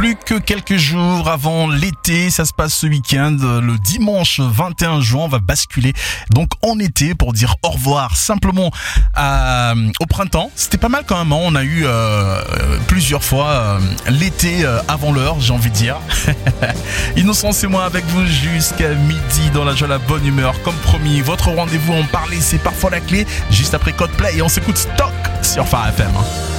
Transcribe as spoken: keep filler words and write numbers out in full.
plus que quelques jours avant l'été, ça se passe ce week-end, le dimanche vingt et un juin, on va basculer donc en été pour dire au revoir simplement à, au printemps. C'était pas mal quand même, hein. On a eu euh, plusieurs fois euh, l'été euh, avant l'heure, j'ai envie de dire. Innocence et moi avec vous jusqu'à midi dans la joie, la bonne humeur, comme promis. Votre rendez-vous en parler, c'est parfois la clé. Juste après Codeplay et on s'écoute Stock sur Phare F M.